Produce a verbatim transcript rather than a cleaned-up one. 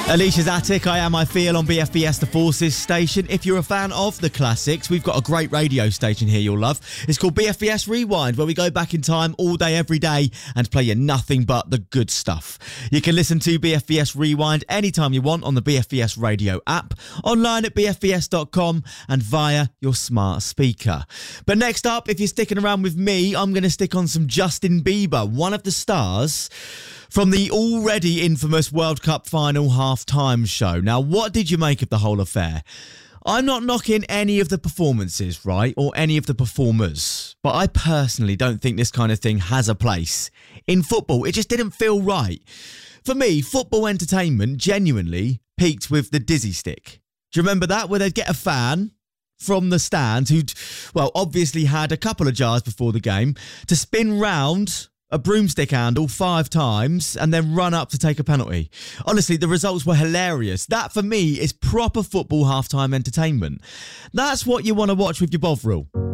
Alicia's Attic, I Am, I Feel on B F B S The Forces station. If you're a fan of the classics, we've got a great radio station here you'll love. It's called B F B S Rewind, where we go back in time all day, every day and play you nothing but the good stuff. You can listen to B F B S Rewind anytime you want on the B F B S radio app, online at b f b s dot com and via your smart speaker. But next up, if you're sticking around with me, I'm going to stick on some Justin Bieber, one of the stars from the already infamous World Cup final half-time show. Now, what did you make of the whole affair? I'm not knocking any of the performances, right, or any of the performers, but I personally don't think this kind of thing has a place in football. It just didn't feel right. For me, football entertainment genuinely peaked with the dizzy stick. Do you remember that, where they'd get a fan from the stand who'd, well, obviously had a couple of jars before the game to spin round a broomstick handle five times and then run up to take a penalty? Honestly, the results were hilarious. That, for me, is proper football halftime entertainment. That's what you want to watch with your Bovril.